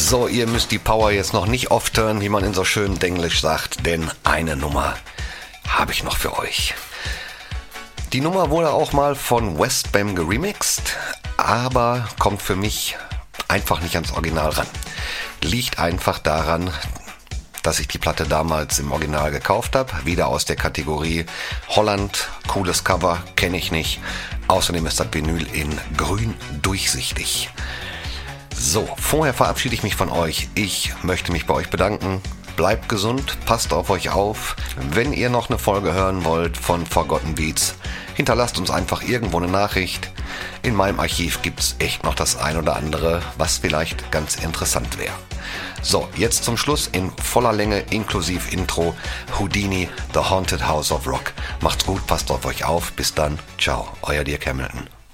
So, ihr müsst die Power jetzt noch nicht aufturnen, wie man in so schön Denglisch sagt, denn eine Nummer habe ich noch für euch. Die Nummer wurde auch mal von Westbam geremixed, aber kommt für mich einfach nicht ans Original ran. Liegt einfach daran, dass ich die Platte damals im Original gekauft habe, wieder aus der Kategorie Holland, cooles Cover, kenne ich nicht. Außerdem ist das Vinyl in grün durchsichtig. So, vorher verabschiede ich mich von euch. Ich möchte mich bei euch bedanken. Bleibt gesund, passt auf euch auf. Wenn ihr noch eine Folge hören wollt von Forgotten Beats, hinterlasst uns einfach irgendwo eine Nachricht. In meinem Archiv gibt's echt noch das ein oder andere, was vielleicht ganz interessant wäre. So, jetzt zum Schluss in voller Länge inklusive Intro Houdini, The Haunted House of Rock. Macht's gut, passt auf euch auf. Bis dann. Ciao, euer Dirk Hamilton.